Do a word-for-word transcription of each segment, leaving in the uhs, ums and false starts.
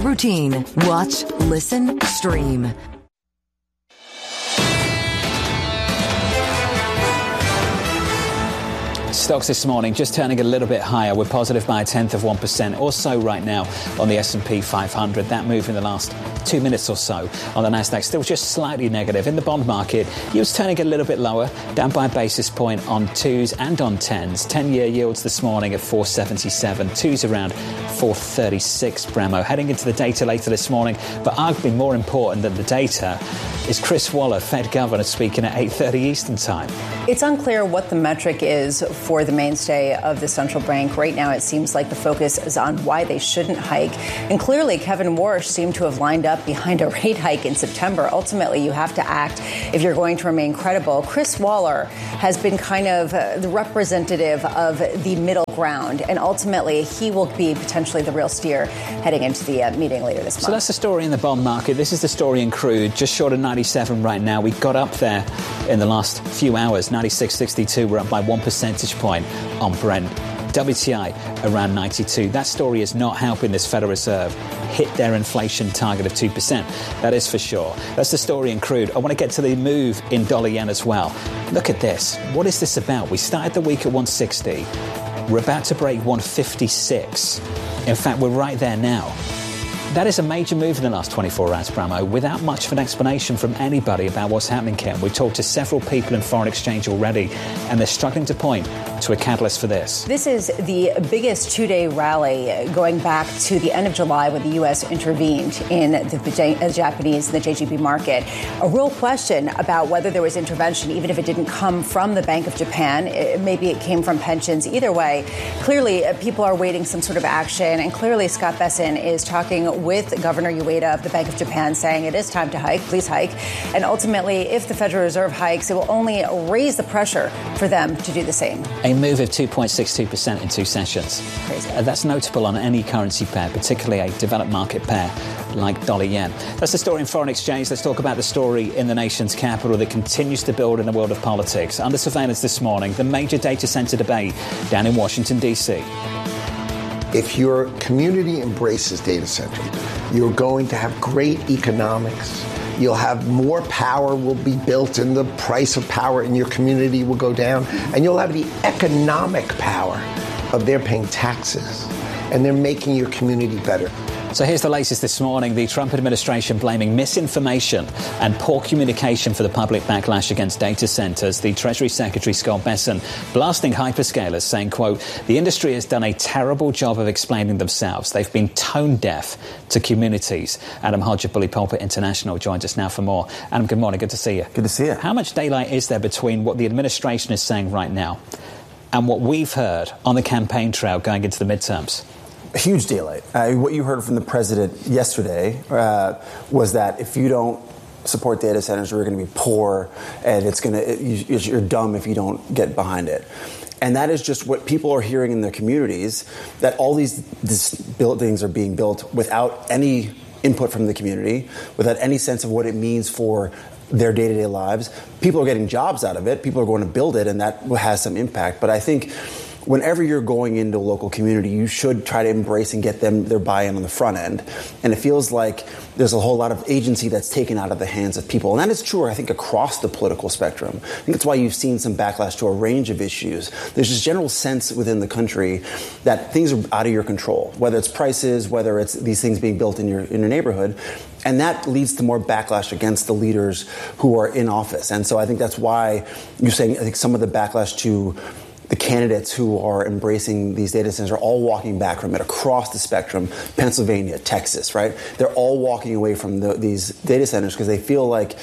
routine. Watch, listen, stream. Stocks this morning just turning a little bit higher. We're positive by a tenth of one percent or so right now on the S and P five hundred. That move in the last two minutes or so on the Nasdaq still just slightly negative. In the bond market, yields turning a little bit lower, down by a basis point on twos and on tens. ten-year yields this morning at four seventy-seven, twos around four thirty-six. Bremo heading into the data later this morning, but arguably more important than the data is Chris Waller, Fed Governor, speaking at eight thirty Eastern Time. It's unclear what the metric is for the mainstay of the central bank. Right now, it seems like the focus is on why they shouldn't hike. And clearly, Kevin Warsh seemed to have lined up behind a rate hike in September. Ultimately, you have to act if you're going to remain credible. Chris Waller has been kind of uh, the representative of the middle ground. And ultimately, he will be potentially the real steer heading into the uh, meeting later this month. So that's the story in the bond market. This is the story in crude. Just short of ninety-seven right now. We got up there in the last few hours. ninety-six sixty-two. We're up by one percentage point on Brent. W T I around ninety-two. That story is not helping this Federal Reserve hit their inflation target of two percent. That is for sure. That's the story in crude. I want to get to the move in dollar yen as well. Look at this. What is this about? We started the week at one sixty. We're about to break one fifty-six. In fact, we're right there now. That is a major move in the last twenty-four hours, Bramo, without much of an explanation from anybody about what's happening, Kim. We've talked to several people in foreign exchange already, and they're struggling to point to a catalyst for this. This is the biggest two-day rally going back to the end of July when the U S intervened in the, the Japanese and the J G B market. A real question about whether there was intervention, even if it didn't come from the Bank of Japan. It, maybe it came from pensions. Either way, clearly uh, people are waiting some sort of action, and clearly Scott Bessent is talking with Governor Ueda of the Bank of Japan saying it is time to hike, please hike. And ultimately, if the Federal Reserve hikes, it will only raise the pressure for them to do the same. A move of two point six two percent in two sessions. Crazy. Uh, that's notable on any currency pair, particularly a developed market pair like dollar yen. That's the story in foreign exchange. Let's talk about the story in the nation's capital that continues to build in the world of politics. Under surveillance this morning, the major data center debate down in Washington, D C. If your community embraces data center, you're going to have great economics. You'll have more power will be built and the price of power in your community will go down. And you'll have the economic power of they're paying taxes and they're making your community better. So here's the latest this morning. The Trump administration blaming misinformation and poor communication for the public backlash against data centers. The Treasury Secretary, Scott Bessent, blasting hyperscalers, saying, quote, the industry has done a terrible job of explaining themselves. They've been tone deaf to communities. Adam Hodge of Bully Pulpit International joins us now for more. Adam, good morning. Good to see you. Good to see you. How much daylight is there between what the administration is saying right now and what we've heard on the campaign trail going into the midterms? Huge daylight. Uh, what you heard from the president yesterday uh, was that if you don't support data centers, we're going to be poor, and it's going to you, you're dumb if you don't get behind it. And that is just what people are hearing in their communities, that all these, these buildings are being built without any input from the community, without any sense of what it means for their day-to-day lives. People are getting jobs out of it. People are going to build it, and that has some impact. But I think whenever you're going into a local community, you should try to embrace and get them their buy-in on the front end. And it feels like there's a whole lot of agency that's taken out of the hands of people. And that is true, I think, across the political spectrum. I think that's why you've seen some backlash to a range of issues. There's this general sense within the country that things are out of your control, whether it's prices, whether it's these things being built in your in your neighborhood. And that leads to more backlash against the leaders who are in office. And so I think that's why you're saying, I think, some of the backlash to the candidates who are embracing these data centers are all walking back from it across the spectrum. Pennsylvania, Texas, right? They're all walking away from the, these data centers because they feel like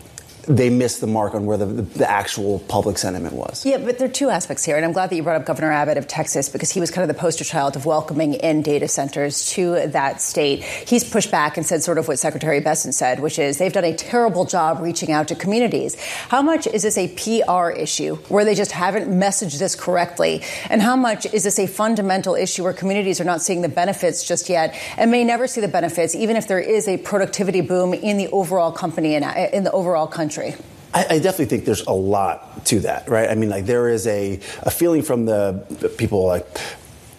they missed the mark on where the, the, the actual public sentiment was. Yeah, but there are two aspects here, and I'm glad that you brought up Governor Abbott of Texas because he was kind of the poster child of welcoming in data centers to that state. He's pushed back and said sort of what Secretary Bessent said, which is they've done a terrible job reaching out to communities. How much is this a P R issue where they just haven't messaged this correctly? And how much is this a fundamental issue where communities are not seeing the benefits just yet and may never see the benefits, even if there is a productivity boom in the overall company and in the overall country? I, I definitely think there's a lot to that, right? I mean, like there is a, a feeling from the, the people like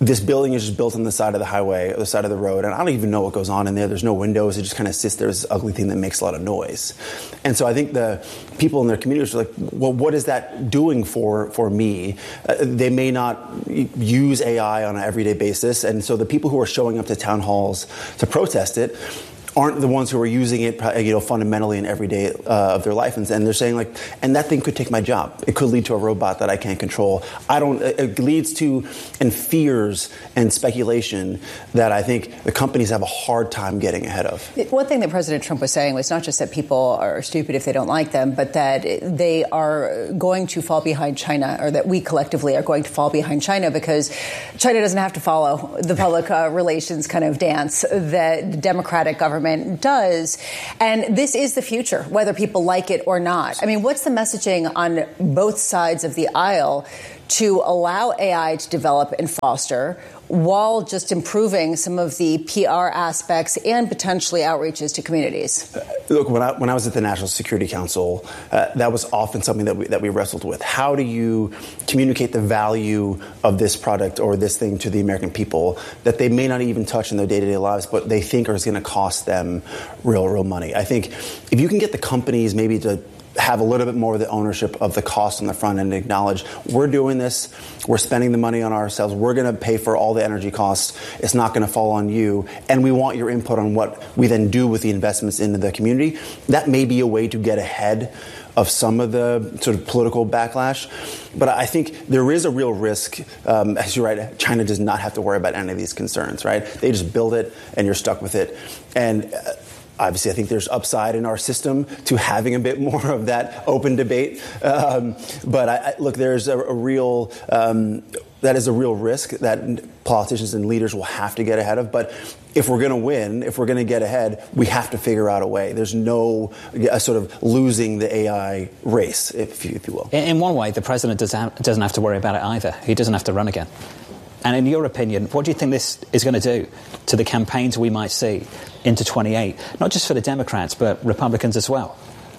this building is just built on the side of the highway, or the side of the road, and I don't even know what goes on in there. There's no windows. It just kind of sits there as this ugly thing that makes a lot of noise. And so I think the people in their communities are like, well, what is that doing for, for me? Uh, they may not use A I on an everyday basis. And so the people who are showing up to town halls to protest it aren't the ones who are using it, you know, fundamentally in every day uh, of their life, and, and they're saying like, and that thing could take my job. It could lead to a robot that I can't control. I don't. It leads to and fears and speculation that I think the companies have a hard time getting ahead of. One thing that President Trump was saying was not just that people are stupid if they don't like them, but that they are going to fall behind China, or that we collectively are going to fall behind China because China doesn't have to follow the public uh, relations kind of dance that the Democratic government does. And this is the future, whether people like it or not. I mean, what's the messaging on both sides of the aisle to allow A I to develop and foster while just improving some of the P R aspects and potentially outreaches to communities? Look, when I, when I was at the National Security Council, uh, that was often something that we, that we wrestled with. How do you communicate the value of this product or this thing to the American people that they may not even touch in their day-to-day lives, but they think is going to cost them real, real money? I think if you can get the companies maybe to have a little bit more of the ownership of the cost on the front end and acknowledge we're doing this, we're spending the money on ourselves, we're going to pay for all the energy costs, it's not going to fall on you, and we want your input on what we then do with the investments into the community. That may be a way to get ahead of some of the sort of political backlash. But I think there is a real risk, um, as you're right, China does not have to worry about any of these concerns, right? They just build it and you're stuck with it. And uh, obviously, I think there's upside in our system to having a bit more of that open debate. Um, but I, I, look, there's a, a real, um, that is a real risk that politicians and leaders will have to get ahead of. But if we're going to win, if we're going to get ahead, we have to figure out a way. There's no uh, sort of losing the A I race, if you, if you will. In, in one way, the president does have, doesn't have to worry about it either. He doesn't have to run again. And in your opinion, what do you think this is going to do to the campaigns we might see into twenty-eight, not just for the Democrats, but Republicans as well?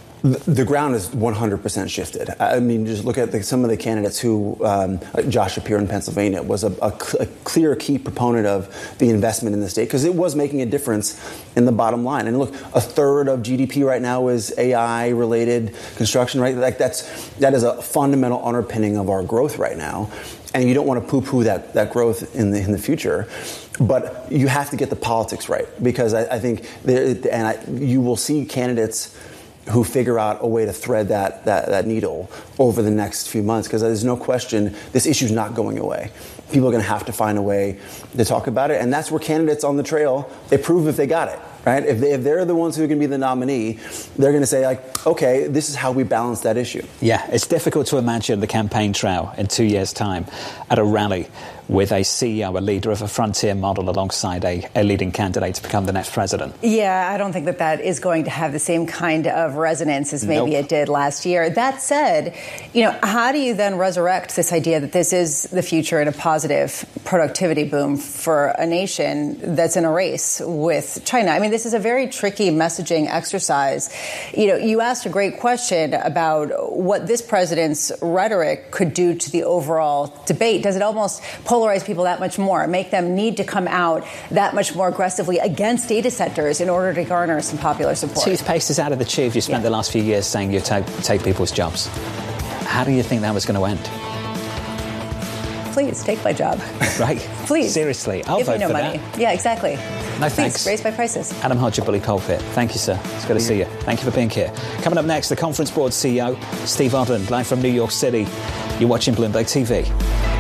The ground is one hundred percent shifted. I mean, just look at the, some of the candidates who, um, like Josh Shapiro in Pennsylvania, was a, a, cl- a clear key proponent of the investment in the state because it was making a difference in the bottom line. And look, a third of G D P right now is A I-related construction, right? Like that's that is a fundamental underpinning of our growth right now. And you don't want to poo-poo that, that growth in the in the future, but you have to get the politics right because I, I think there, and I, you will see candidates who figure out a way to thread that, that, that needle over the next few months because there's no question this issue is not going away. People are going to have to find a way to talk about it, and that's where candidates on the trail, they prove if they got it. Right? If, they, if they're the ones who are going to be the nominee, they're going to say, like, okay, this is how we balance that issue. Yeah, it's difficult to imagine the campaign trail in two years' time at a rally with a C E O, a leader of a frontier model alongside a, a leading candidate to become the next president. Yeah, I don't think that that is going to have the same kind of resonance as maybe nope. it did last year. That said, you know, how do you then resurrect this idea that this is the future and a positive productivity boom for a nation that's in a race with China? I mean, this is a very tricky messaging exercise. You know, you asked a great question about what this president's rhetoric could do to the overall debate. Does it almost polarize people that much more, make them need to come out that much more aggressively against data centers in order to garner some popular support? Toothpaste is out of the tube. You spent yeah. the last few years saying you take, take people's jobs. How do you think that was going to end? Please take my job. Right. Please. Seriously. I'll Give vote me no for money. that. Yeah, exactly. No Please, thanks. Raise my prices. Adam Hodger, Bully Pulpit. Thank you, sir. It's good to see you. Thank you for being here. Coming up next, the Conference Board C E O, Steve Odland, live from New York City. You're watching Bloomberg T V.